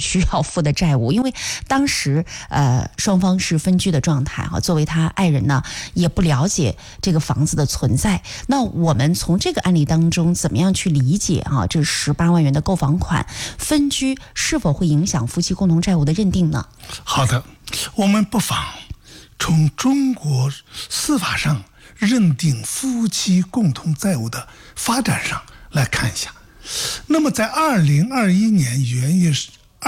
需要付的债务，因为当时双方是分居的状态哈，作为他爱人呢也不了解这个房子的存在。那我们从这个案例当中怎么样去理解这18万元的购房款分居是否会影响夫妻共同债务的认定呢？ 好的，我们不妨从中国司法上认定夫妻共同债务的发展上来看一下。那么在2021年元月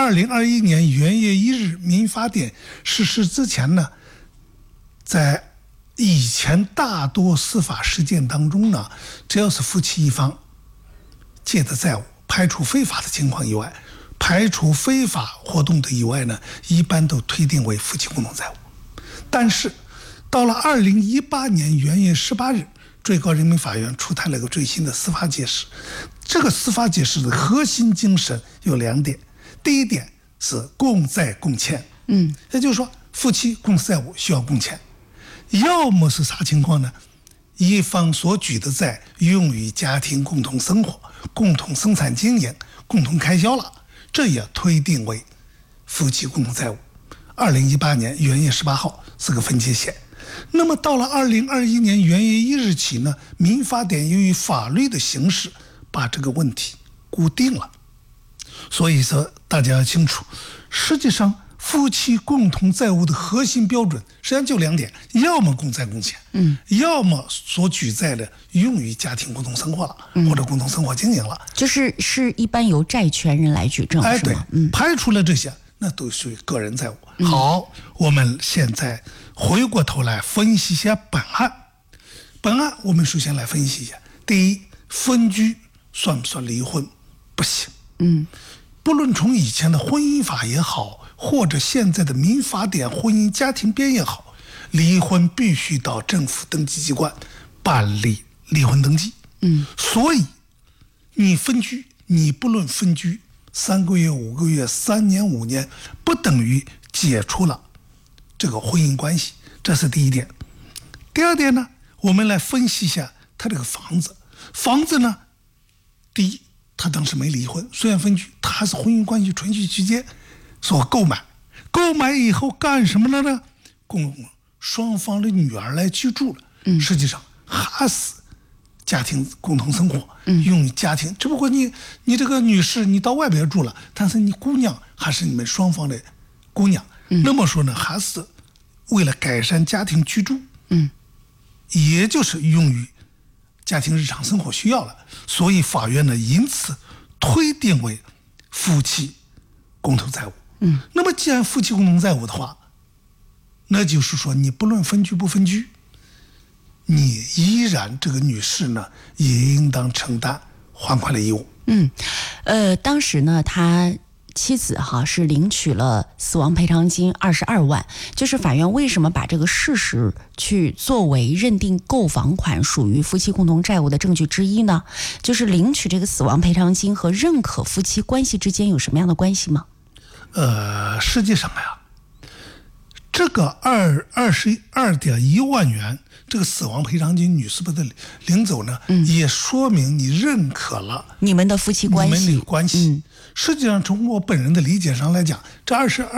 1日民法典实施之前呢，在以前大多司法实践当中呢，只要是夫妻一方借的债务，排除非法的情况以外，排除非法活动的以外呢，一般都推定为夫妻共同债务。但是到了2018年元月18日，最高人民法院出台了个最新的司法解释。这个司法解释的核心精神有2点。第一点是共债共欠，也就是说夫妻共同债务需要共欠，要么是啥情况呢？一方所举的债用于家庭共同生活、共同生产经营、共同开销了，这也推定为夫妻共同债务。2018年元月18号是个分界线。那么到了2021年元月1日起呢，民法典由于法律的形式把这个问题固定了。所以说大家要清楚，实际上夫妻共同债务的核心标准实际上就2点，要么共债共欠，要么所举债的用于家庭共同生活了，或者共同生活经营了， 就是一般由债权人来举证，是吗？ 对，排除了这些，那都属于个人债务。好，我们现在回过头来分析一下本案。本案我们首先来分析一下，第一，分居算不算离婚？不行。不论从以前的婚姻法也好，或者现在的民法典婚姻家庭编也好，离婚必须到政府登记机关办理离婚登记。所以你分居，你不论分居3个月、5个月、3年、5年，不等于解除了这个婚姻关系，这是第一点。第二点呢，我们来分析一下他这个房子。房子呢，第一，他当时没离婚，虽然分居，他还是婚姻关系存续期间所购买。购买以后干什么了呢？供双方的女儿来居住了。实际上还是家庭共同生活，用于家庭。只不过你这个女士你到外边住了，但是你姑娘还是你们双方的姑娘。那么说呢，还是为了改善家庭居住，也就是用于家庭日常生活需要了，所以法院呢因此推定为夫妻共同债务。那么既然夫妻共同债务的话，那就是说你不论分居不分居，你依然这个女士呢也应当承担还款的义务。 当时呢他妻子是领取了死亡赔偿金22万，就是法院为什么把这个事实去作为认定购房款属于夫妻共同债务的证据之一呢？就是领取这个死亡赔偿金和认可夫妻关系之间有什么样的关系吗？ 实际上呀，这个22.1万元这个死亡赔偿金女士把它领走呢，也说明你认可了你们的夫妻关系。 你们的关系。实际上从我本人的理解上来讲，这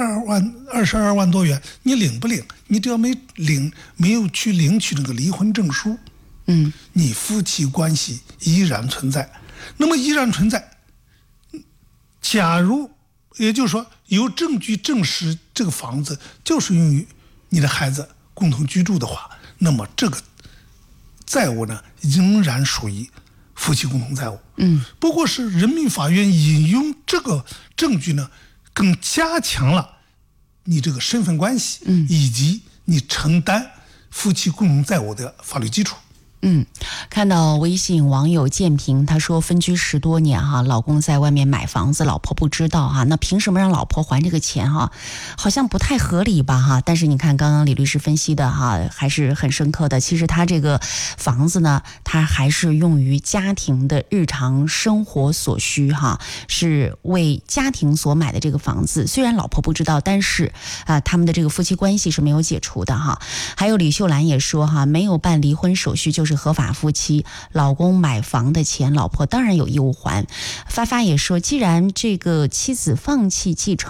22万多元你领不领，你只要没有去领取那个离婚证书，你夫妻关系依然存在。那么依然存在，假如也就是说有证据证实这个房子就是用于你的孩子共同居住的话，那么这个债务呢仍然属于夫妻共同债务。不过是人民法院引用这个证据呢，更加强了你这个身份关系，以及你承担夫妻共同债务的法律基础。 看到微信网友建平，他说分居10多年老公在外面买房子，老婆不知道那凭什么让老婆还这个钱好像不太合理吧但是你看刚刚李律师分析的还是很深刻的。其实他这个房子呢，他还是用于家庭的日常生活所需是为家庭所买的这个房子。虽然老婆不知道，但是他们的这个夫妻关系是没有解除的还有李秀兰也说没有办离婚手续就是合法夫妻，老公买房的钱老婆当然有义务还。发发也说，既然这个妻子放弃继承